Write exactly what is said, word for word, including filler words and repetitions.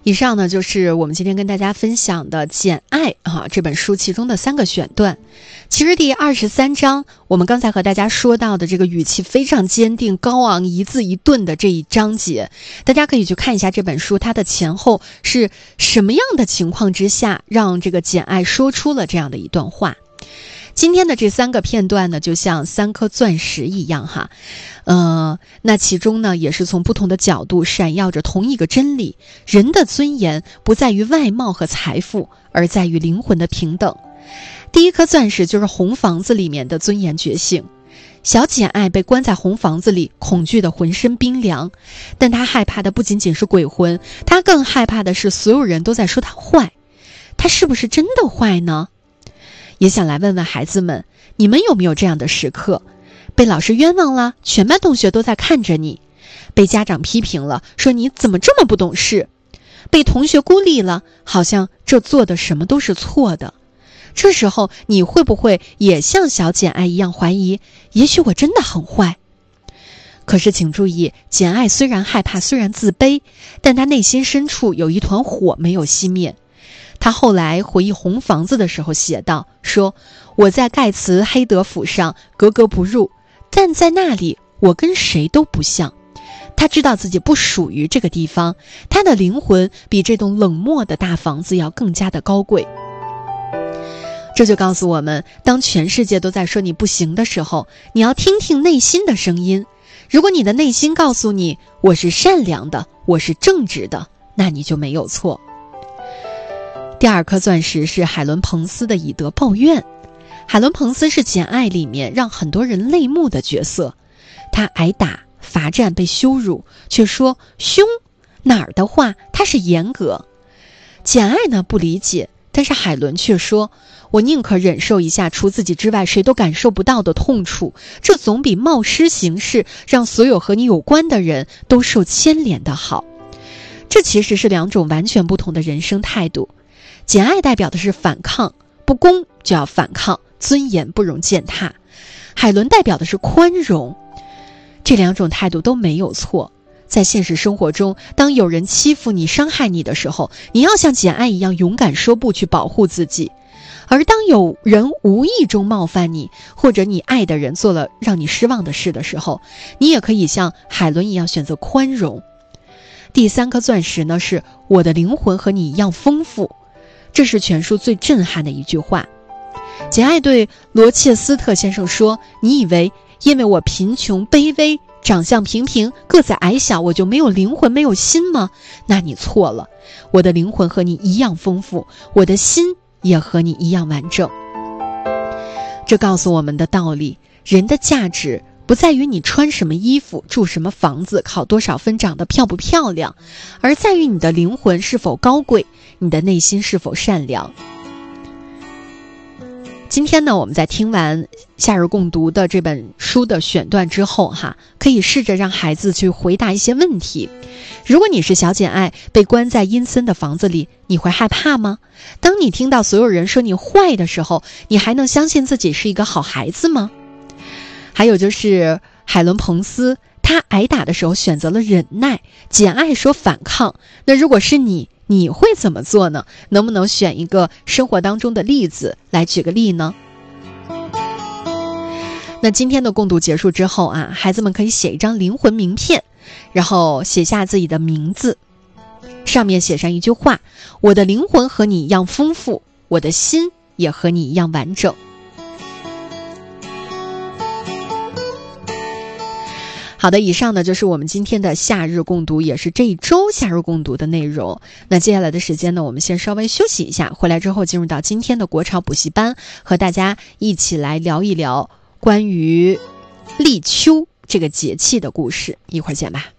以上呢就是我们今天跟大家分享的《简爱》啊这本书其中的三个选段。其实第二十三章，我们刚才和大家说到的这个语气非常坚定、高昂、一字一顿的这一章节，大家可以去看一下这本书它的前后是什么样的情况之下，让这个简爱说出了这样的一段话。今天的这三个片段呢，就像三颗钻石一样哈，呃，那其中呢也是从不同的角度闪耀着同一个真理：人的尊严不在于外貌和财富，而在于灵魂的平等。第一颗钻石就是红房子里面的尊严觉醒。小简爱被关在红房子里，恐惧的浑身冰凉，但她害怕的不仅仅是鬼魂，她更害怕的是所有人都在说她坏。她是不是真的坏呢？也想来问问孩子们，你们有没有这样的时刻？被老师冤枉了，全班同学都在看着你；被家长批评了，说你怎么这么不懂事；被同学孤立了，好像这做的什么都是错的。这时候你会不会也像小简爱一样怀疑，也许我真的很坏？可是请注意，简爱虽然害怕，虽然自卑，但她内心深处有一团火没有熄灭。他后来回忆红房子的时候写道，说我在盖茨黑德府上格格不入，但在那里我跟谁都不像。他知道自己不属于这个地方，他的灵魂比这栋冷漠的大房子要更加的高贵。这就告诉我们，当全世界都在说你不行的时候，你要听听内心的声音。如果你的内心告诉你我是善良的，我是正直的，那你就没有错。第二颗钻石是海伦彭斯的以德报怨。海伦彭斯是简爱里面让很多人泪目的角色，他挨打罚站被羞辱，却说凶哪儿的话，他是严格。简爱呢不理解，但是海伦却说，我宁可忍受一下除自己之外谁都感受不到的痛楚，这总比冒失行事让所有和你有关的人都受牵连的好。这其实是两种完全不同的人生态度。简爱代表的是反抗，不公就要反抗，尊严不容践踏。海伦代表的是宽容。这两种态度都没有错。在现实生活中，当有人欺负你、伤害你的时候，你要像简爱一样勇敢说不，去保护自己。而当有人无意中冒犯你，或者你爱的人做了让你失望的事的时候，你也可以像海伦一样选择宽容。第三颗钻石呢，是我的灵魂和你一样丰富。这是全书最震撼的一句话。简爱对罗切斯特先生说，你以为因为我贫穷卑微，长相平平，个子矮小，我就没有灵魂没有心吗？那你错了，我的灵魂和你一样丰富，我的心也和你一样完整。这告诉我们的道理，人的价值不在于你穿什么衣服，住什么房子，考多少分，长得漂不漂亮，而在于你的灵魂是否高贵，你的内心是否善良。今天呢，我们在听完夏日共读的这本书的选段之后哈，可以试着让孩子去回答一些问题。如果你是小简爱，被关在阴森的房子里，你会害怕吗？当你听到所有人说你坏的时候，你还能相信自己是一个好孩子吗？还有就是海伦彭斯，他挨打的时候选择了忍耐，简爱说反抗。那如果是你，你会怎么做呢？能不能选一个生活当中的例子来举个例呢？那今天的共读结束之后啊，孩子们可以写一张灵魂名片，然后写下自己的名字，上面写上一句话：我的灵魂和你一样丰富，我的心也和你一样完整。好的，以上呢就是我们今天的夏日共读，也是这一周夏日共读的内容。那接下来的时间呢，我们先稍微休息一下，回来之后进入到今天的国潮补习班，和大家一起来聊一聊关于立秋这个节气的故事。一会儿见吧。